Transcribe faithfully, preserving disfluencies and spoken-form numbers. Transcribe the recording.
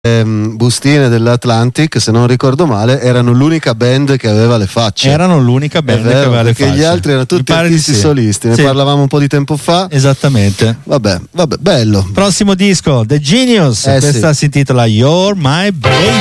ehm, bustine dell'Atlantic, se non ricordo male, erano l'unica band che aveva le facce. Erano l'unica band vero, che aveva le facce. perché gli altri erano tutti artisti sì. solisti. Ne sì. parlavamo un po' di tempo fa. Esattamente. Vabbè, vabbè, bello. Prossimo disco, The Genius. Eh, Questa sì. si intitola You're My Baby.